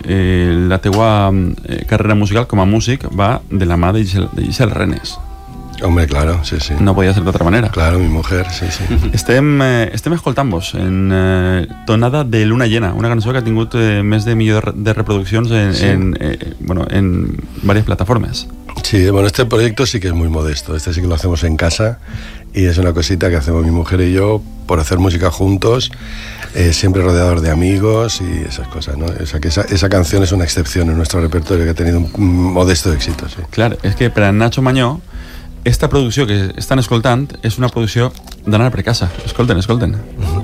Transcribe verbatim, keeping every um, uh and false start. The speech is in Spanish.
eh, la teua eh, carrera musical com a músic va de la mà de Giselle, de Giselle Renés. Hombre, claro, sí, sí. No podia ser d'altra manera. Claro, mi mujer, sí, sí. Estem, eh, estem escoltant-vos en eh, Tonada de Luna Llena, una cançó que ha tingut eh, més de milió de reproduccions en, sí. en, eh, bueno, en varias plataformas. Sí, bueno, este proyecto sí que es muy modesto. Este sí que lo hacemos en casa y es una cosita que hacemos mi mujer y yo por hacer música juntos, eh, siempre rodeados de amigos y esas cosas, ¿no? O sea, que esa, esa canción es una excepción en nuestro repertorio que ha tenido un modesto éxito, sí. Clar, és que per a Nacho Mañó esta producció que estan escoltant és una producció d'anar per casa. Escolten, escolten.